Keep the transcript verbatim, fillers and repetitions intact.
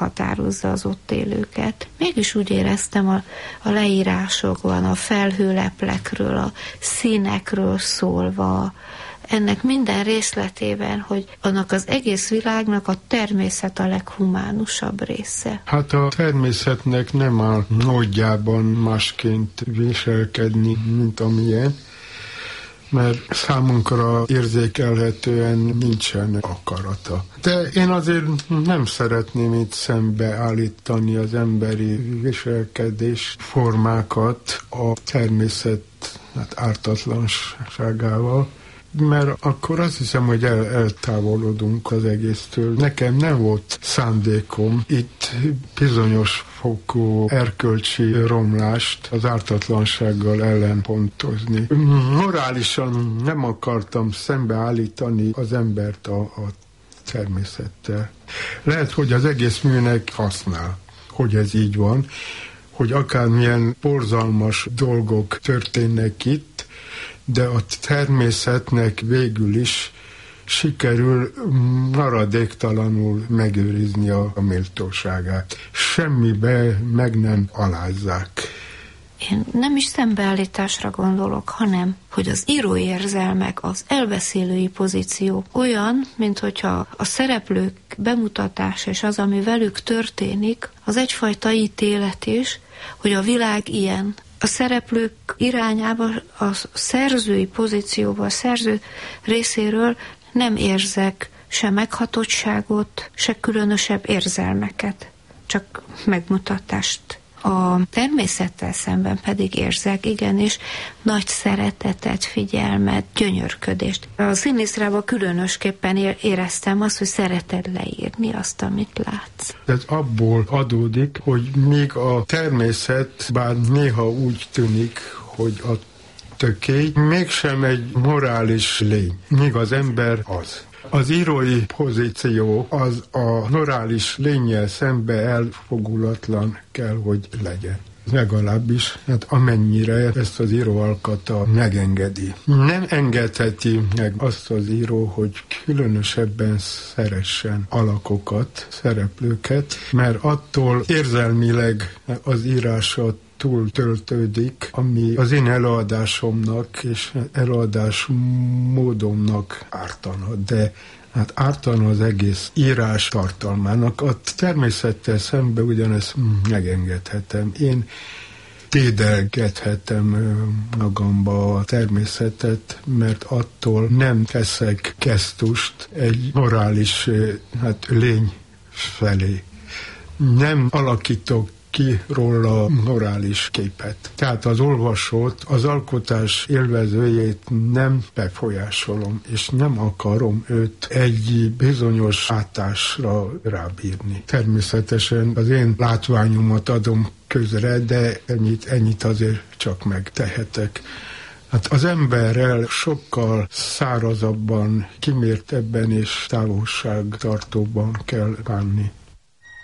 meghatározza az ott élőket. Mégis úgy éreztem a, a leírásokban, a felhőleplekről, a színekről szólva, ennek minden részletében, hogy annak az egész világnak a természet a leghumánusabb része. Hát a természetnek nem áll módjában másként viselkedni, mint amilyen, mert számunkra érzékelhetően nincsen akarata. De én azért nem szeretném itt szembeállítani az emberi viselkedés formákat a természet hát ártatlanságával, mert akkor azt hiszem, hogy el, eltávolodunk az egésztől. Nekem nem volt szándékom itt bizonyos fokú erkölcsi romlást az ártatlansággal ellenpontozni. Morálisan nem akartam szembeállítani az embert a, a természettel. Lehet, hogy az egész műnek használ, hogy ez így van, hogy akármilyen borzalmas dolgok történnek itt, de a természetnek végül is sikerül maradéktalanul megőrizni a, a méltóságát. Semmibe meg nem alázzák. Én nem is szembeállításra gondolok, hanem, hogy az írói érzelmek, az elbeszélői pozíció olyan, mint hogyha a szereplők bemutatása és az, ami velük történik, az egyfajta ítélet is, hogy a világ ilyen. A szereplők irányába, a szerzői pozícióba, a szerző részéről nem érzek se meghatottságot, se különösebb érzelmeket, csak megmutatást. A természettel szemben pedig érzek igenis nagy szeretetet, figyelmet, gyönyörködést. A színészrában különösképpen éreztem azt, hogy szereted leírni azt, amit látsz. Ez abból adódik, hogy még a természet, bár néha úgy tűnik, hogy a tökély, mégsem egy morális lény, míg az ember az. Az írói pozíció az a morális lénnyel szembe elfogulatlan kell, hogy legyen. Legalábbis, hát amennyire ezt az íróalkata megengedi. Nem engedheti meg azt az író, hogy különösebben szeressen alakokat, szereplőket, mert attól érzelmileg az írása túl töltődik, ami az én előadásomnak és előadás módomnak ártana, de hát ártana az egész írás tartalmának. A természettel szemben ugyanezt megengedhetem. Én tédelgethetem magamba a természetet, mert attól nem teszek gesztust egy morális hát, lény felé. Nem alakítok ki róla morális képet. Tehát az olvasót, az alkotás élvezőjét nem befolyásolom, és nem akarom őt egy bizonyos látásra rábírni. Természetesen az én látványomat adom közre, de ennyit, ennyit azért csak megtehetek. Hát az emberrel sokkal szárazabban, kimértebben és távolságtartóban kell bánni.